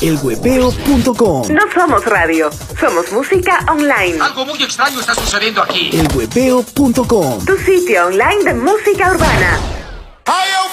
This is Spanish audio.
elhueveo.com. No somos radio, somos música online. Algo muy extraño está sucediendo aquí. elhueveo.com. Tu sitio online de música urbana. ¡Ay,